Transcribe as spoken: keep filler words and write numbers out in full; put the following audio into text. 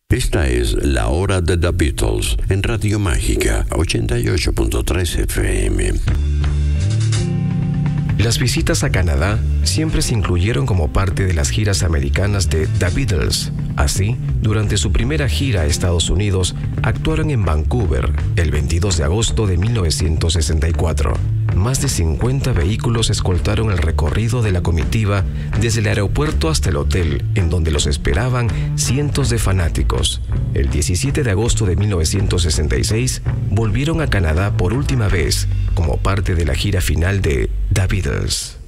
Esta es La Hora de The Beatles en Radio Mágica ochenta y ocho punto tres F M. Las visitas a Canadá siempre se incluyeron como parte de las giras americanas de The Beatles. Así, durante su primera gira a Estados Unidos, actuaron en Vancouver el veintidós de agosto de mil novecientos sesenta y cuatro. Más de cincuenta vehículos escoltaron el recorrido de la comitiva desde el aeropuerto hasta el hotel, en donde los esperaban cientos de fanáticos. El diecisiete de agosto de mil novecientos sesenta y seis, volvieron a Canadá por última vez como parte de la gira final de The Beatles.